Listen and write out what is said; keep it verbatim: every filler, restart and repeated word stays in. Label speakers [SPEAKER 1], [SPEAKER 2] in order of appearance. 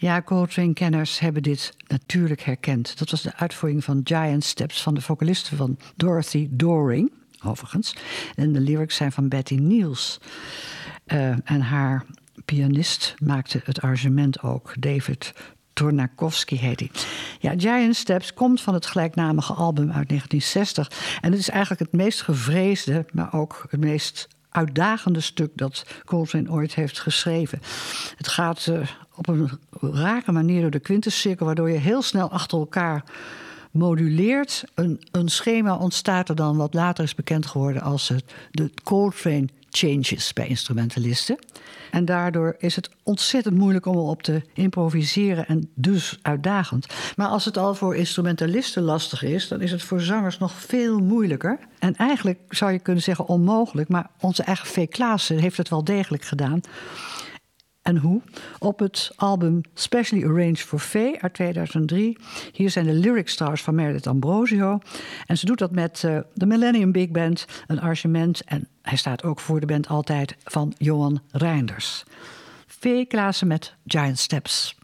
[SPEAKER 1] Ja, Coltrane-kenners hebben dit natuurlijk herkend. Dat was de uitvoering van Giant Steps van de vocaliste van Dorothy Doring, overigens. En de lyrics zijn van Betty Niels. Uh, en haar pianist maakte het arrangement ook, David Tornakowski heet hij. Ja, Giant Steps komt van het gelijknamige album uit negentien zestig. En het is eigenlijk het meest gevreesde, maar ook het meest uitdagende stuk dat Coltrane ooit heeft geschreven. Het gaat uh, op een rake manier door de quintuscirkel, waardoor je heel snel achter elkaar moduleert. Een, een schema ontstaat er dan wat later is bekend geworden als het, de Coltrane changes bij instrumentalisten. En daardoor is het ontzettend moeilijk om erop te improviseren en dus uitdagend. Maar als het al voor instrumentalisten lastig is, dan is het voor zangers nog veel moeilijker. En eigenlijk zou je kunnen zeggen onmogelijk, maar onze eigen V. Klaassen heeft het wel degelijk gedaan. En hoe? Op het album Specially Arranged for Faye uit tweeduizend drie. Hier zijn de lyrics trouwens van Meredith Ambrosio. En ze doet dat met uh, de Millennium Big Band, een arrangement. En hij staat ook voor de band altijd van Johan Reinders. V. Klaassen met Giant Steps.